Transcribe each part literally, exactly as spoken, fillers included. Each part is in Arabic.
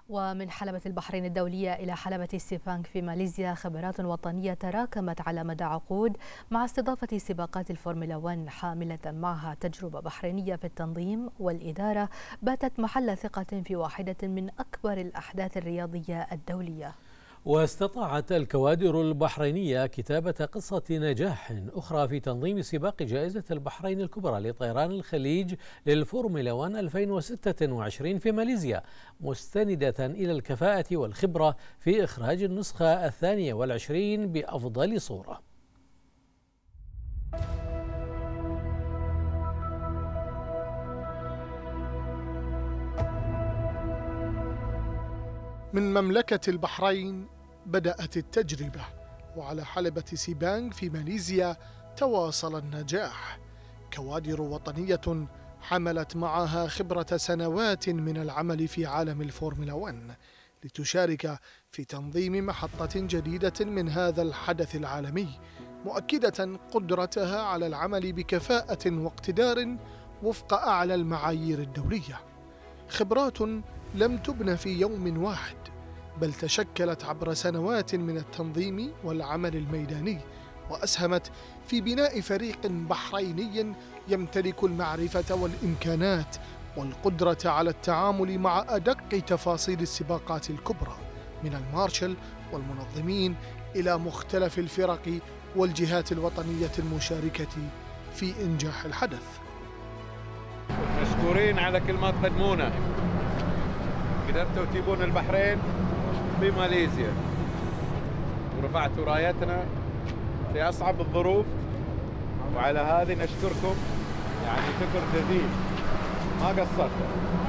ومن حلبة البحرين الدولية إلى حلبة سيبانغ في ماليزيا، خبرات وطنية تراكمت على مدى عقود مع استضافة سباقات الفورمولا واحد، حاملة معها تجربة بحرينية في التنظيم والإدارة باتت محل ثقة في واحدة من أكبر الأحداث الرياضية الدولية. واستطاعت الكوادر البحرينية كتابة قصة نجاح أخرى في تنظيم سباق جائزة البحرين الكبرى لطيران الخليج للفورمولا واحد ألفين وستة وعشرين في ماليزيا، مستندة إلى الكفاءة والخبرة في إخراج النسخة الثانية والعشرين بأفضل صورة. من مملكة البحرين بدأت التجربة، وعلى حلبة سيبانغ في ماليزيا تواصل النجاح. كوادر وطنية حملت معها خبرة سنوات من العمل في عالم الفورمولا واحد لتشارك في تنظيم محطة جديدة من هذا الحدث العالمي، مؤكدة قدرتها على العمل بكفاءة واقتدار وفق أعلى المعايير الدولية. خبرات لم تبن في يوم واحد، بل تشكلت عبر سنوات من التنظيم والعمل الميداني، وأسهمت في بناء فريق بحريني يمتلك المعرفة والإمكانات والقدرة على التعامل مع أدق تفاصيل السباقات الكبرى، من المارشال والمنظمين إلى مختلف الفرق والجهات الوطنية المشاركة في إنجاح الحدث. مشكورين على كل ما تقدمونه. قدرتوا تجيبون البحرين في ماليزيا ورفعتوا رايتنا في أصعب الظروف، وعلى هذه نشكركم، يعني شكر جزيل ما قصرتوا.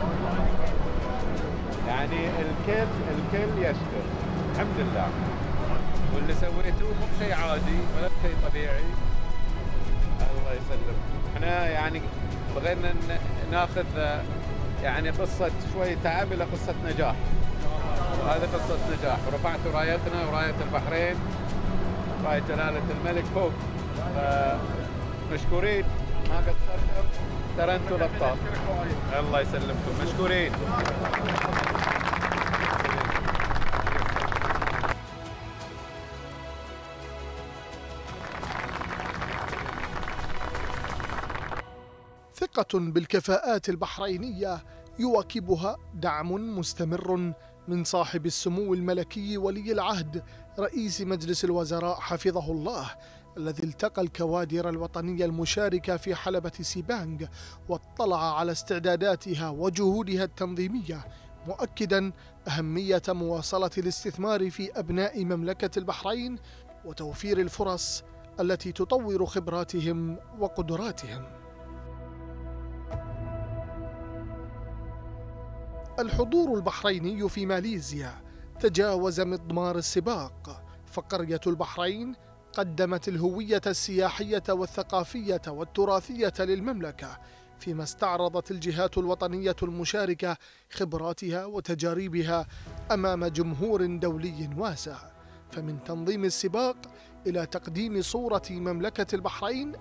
يعني الكل الكل يشكر، الحمد لله. واللي سويتوه مو بشيء عادي ولا بشيء طبيعي، الله يسلمكم. احنا يعني بغينا ناخذ يعني قصة شوي تعب إلى قصة نجاح، وهذه قصة نجاح، ورفعتوا رايتنا وراية البحرين، راية جلالة الملك فوق. مشكورين ما قصرتوا، ترى انتوا الأبطال. الله يسلمكم، مشكورين. ثقة بالكفاءات البحرينية يواكبها دعم مستمر من صاحب السمو الملكي ولي العهد رئيس مجلس الوزراء حفظه الله، الذي التقى الكوادر الوطنية المشاركة في حلبة سيبانغ واطلع على استعداداتها وجهودها التنظيمية، مؤكدا أهمية مواصلة الاستثمار في أبناء مملكة البحرين وتوفير الفرص التي تطور خبراتهم وقدراتهم. الحضور البحريني في ماليزيا تجاوز مضمار السباق، فقرية البحرين قدمت الهوية السياحية والثقافية والتراثية للمملكة، فيما استعرضت الجهات الوطنية المشاركة خبراتها وتجاربها أمام جمهور دولي واسع. فمن تنظيم السباق إلى تقديم صورة مملكة البحرين